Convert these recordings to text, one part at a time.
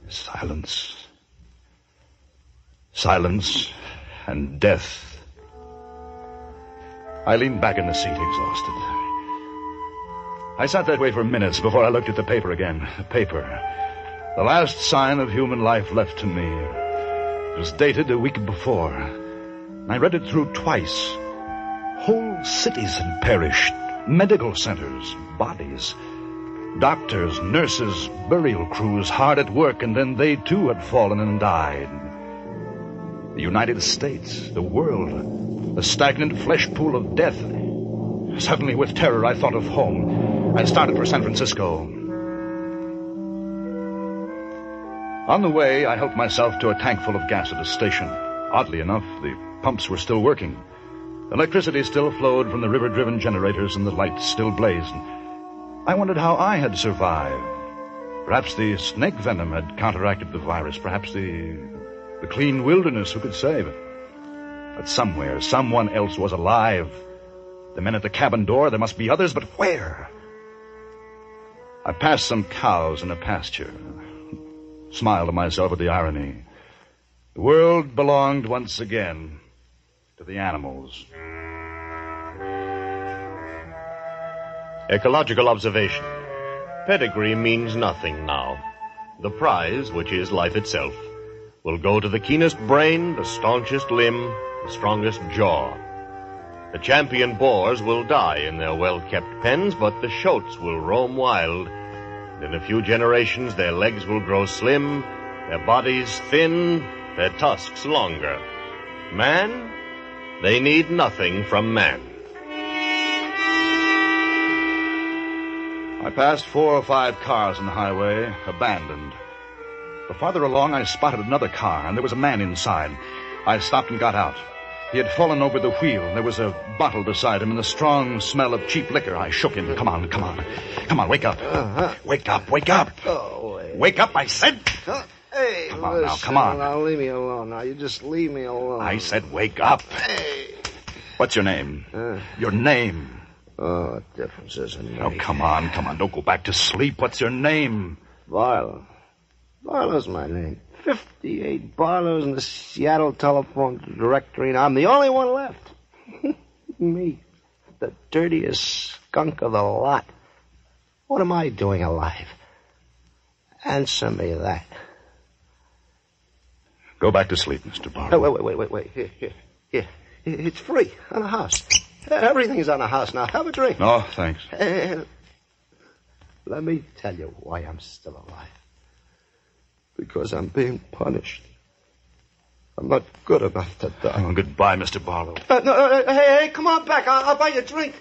Silence. Silence and death. I leaned back in the seat, exhausted. I sat that way for minutes before I looked at the paper again. The paper. The last sign of human life left to me. It was dated a week before. I read it through twice. Whole cities had perished. Medical centers, bodies. Doctors, nurses, burial crews hard at work, and then they too had fallen and died. The United States, the world, a stagnant flesh pool of death. Suddenly, with terror, I thought of home. I started for San Francisco. On the way, I helped myself to a tank full of gas at a station. Oddly enough, the pumps were still working. Electricity still flowed from the river-driven generators, and the lights still blazed. I wondered how I had survived. Perhaps the snake venom had counteracted the virus. Perhaps the clean wilderness, who could say? But somewhere, someone else was alive. The men at the cabin door, there must be others, but where? I passed some cows in a pasture. Smiled to myself at the irony. The world belonged once again to the animals. Ecological observation. Pedigree means nothing now. The prize, which is life itself, will go to the keenest brain, the staunchest limb, the strongest jaw. The champion boars will die in their well-kept pens, but the shoats will roam wild. And in a few generations, their legs will grow slim, their bodies thin, their tusks longer. Man, they need nothing from man. I passed 4 or 5 cars on the highway, abandoned. But farther along, I spotted another car, and there was a man inside. I stopped and got out. He had fallen over the wheel. There was a bottle beside him and the strong smell of cheap liquor. I shook him. Come on. Come on, wake up. Wake up. Oh, wake up, I said. Hey, come on now, come on. Now, leave me alone. Now, you just leave me alone. I said wake up. Hey. What's your name? Your name. Oh, what difference does it make? Oh, come on. Don't go back to sleep. What's your name? Barlow. Barlow's my name. 58 Barlows in the Seattle telephone directory, and I'm the only one left. Me. The dirtiest skunk of the lot. What am I doing alive? Answer me that. Go back to sleep, Mr. Barlow. Wait. Here. It's free on a house. Everything's on a house now. Have a drink. No, thanks. Let me tell you why I'm still alive. Because I'm being punished. I'm not good enough to die. Oh, goodbye, Mr. Barlow. No, hey, come on back. I'll buy you a drink.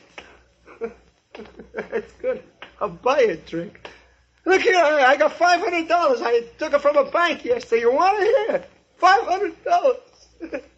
It's good. I'll buy you a drink. Look here, I got $500. I took it from a bank yesterday. You want to hear? $500.